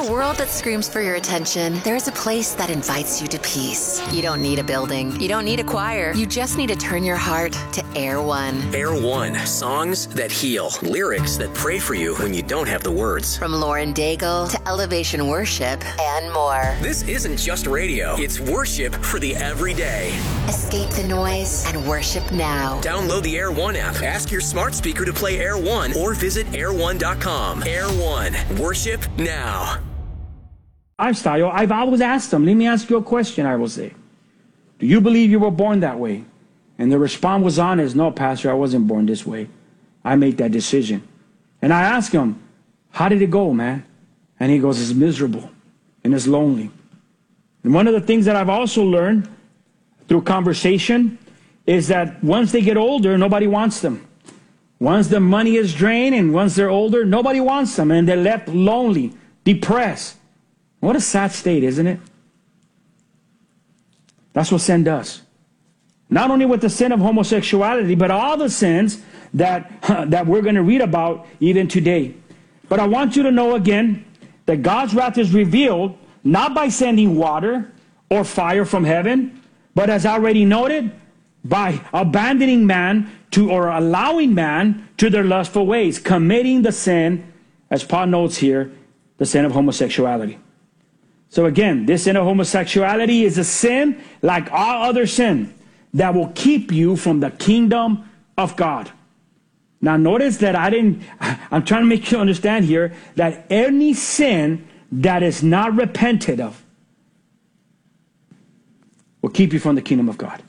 a world that screams for your attention, there's a place that invites you to peace. You don't need a building. You don't need a choir. You just need to turn your heart to Air One. Air One. Songs that heal. Lyrics that pray for you when you don't have the words. From Lauren Daigle to Elevation Worship and more. This isn't just radio. It's worship for the everyday. Escape the noise and worship now. Download the Air One app. Ask your smart speaker to play Air One or visit air1.com. Air One. Worship now. Lifestyle, I've always asked them, let me ask you a question, I will say. Do you believe you were born that way? And the response was honest, no, Pastor, I wasn't born this way. I made that decision. And I asked him, how did it go, man? And he goes, it's miserable and it's lonely. And one of the things that I've also learned through conversation is that once they get older, nobody wants them. Once the money is drained and once they're older, nobody wants them. And they're left lonely, depressed. What a sad state, isn't it? That's what sin does. Not only with the sin of homosexuality, but all the sins that we're going to read about even today. But I want you to know again that God's wrath is revealed not by sending water or fire from heaven, but as already noted, by abandoning man or allowing man to their lustful ways, committing the sin, as Paul notes here, the sin of homosexuality. So again, this sin of homosexuality is a sin like all other sin that will keep you from the kingdom of God. Now notice that I'm trying to make you understand here that any sin that is not repented of will keep you from the kingdom of God.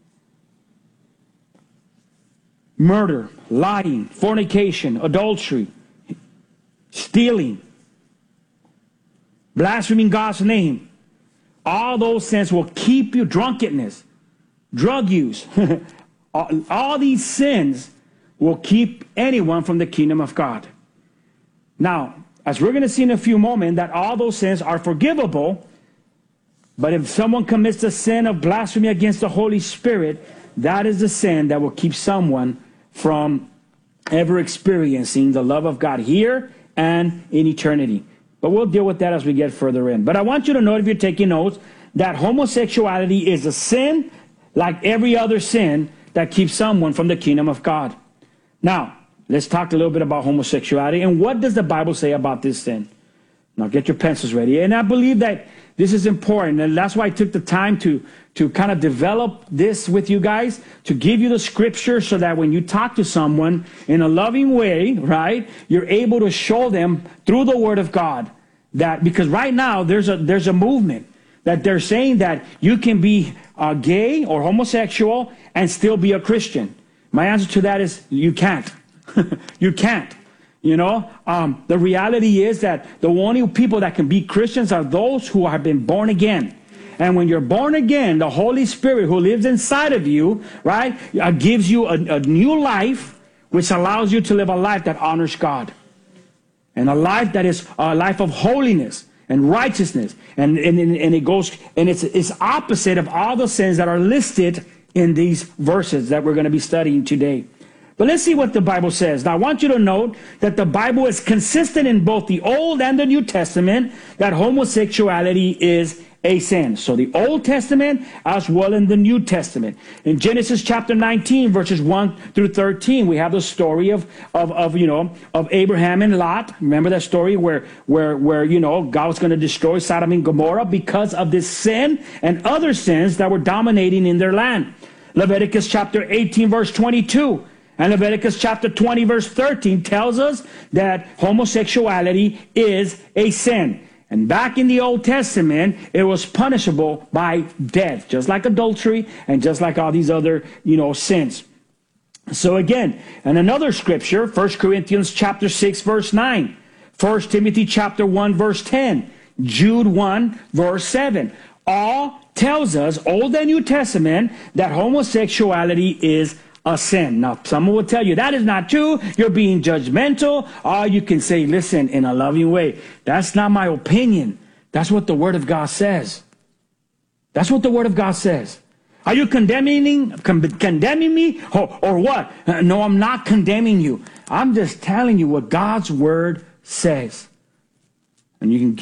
Murder, lying, fornication, adultery, stealing, blaspheming God's name. All those sins will keep you, drunkenness, drug use. all these sins will keep anyone from the kingdom of God. Now, as we're going to see in a few moments, that all those sins are forgivable, but if someone commits the sin of blasphemy against the Holy Spirit, that is the sin that will keep someone from ever experiencing the love of God here and in eternity. But we'll deal with that as we get further in. But I want you to know, if you're taking notes, that homosexuality is a sin like every other sin that keeps someone from the kingdom of God. Now, let's talk a little bit about homosexuality and what does the Bible say about this sin. Now, get your pencils ready. And I believe that this is important, and that's why I took the time to kind of develop this with you guys, to give you the scripture so that when you talk to someone in a loving way, right, you're able to show them through the Word of God that, because right now there's a movement that they're saying that you can be gay or homosexual and still be a Christian. My answer to that is you can't. You can't. You know, the reality is that the only people that can be Christians are those who have been born again. And when you're born again, the Holy Spirit who lives inside of you, right, gives you a new life, which allows you to live a life that honors God. And a life that is a life of holiness and righteousness. And it goes, and it's opposite of all the sins that are listed in these verses that we're going to be studying today. But let's see what the Bible says. Now, I want you to note that the Bible is consistent in both the Old and the New Testament that homosexuality is a sin. So the Old Testament as well in the New Testament. In Genesis chapter 19, verses 1 through 13, we have the story of Abraham and Lot. Remember that story where God was going to destroy Sodom and Gomorrah because of this sin and other sins that were dominating in their land. Leviticus chapter 18, verse 22. And Leviticus chapter 20, verse 13 tells us that homosexuality is a sin. And back in the Old Testament, it was punishable by death, just like adultery and just like all these other, sins. So again, and another scripture, 1 Corinthians chapter 6, verse 9, 1 Timothy chapter 1, verse 10, Jude 1, verse 7, all tells us, Old and New Testament, that homosexuality is a sin. Now, someone will tell you that is not true. You're being judgmental. Or you can say, listen, in a loving way. That's not my opinion. That's what the Word of God says. That's what the Word of God says. Are you condemning me or what? No, I'm not condemning you. I'm just telling you what God's Word says. And you can